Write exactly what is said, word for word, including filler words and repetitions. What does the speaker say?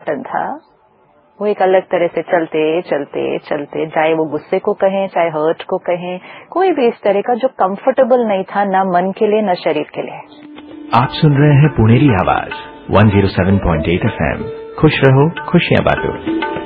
Pattern था वो एक अलग तरह से चलते चलते चलते, चाहे वो गुस्से को कहें चाहे हर्ट को कहें, कोई भी इस तरह का जो कंफर्टेबल नहीं था, ना मन के लिए ना शरीर के लिए। आप सुन रहे हैं पुणेरी आवाज एक सौ सात पॉइंट आठ एफ एम। खुश रहो खुशियां बांटो।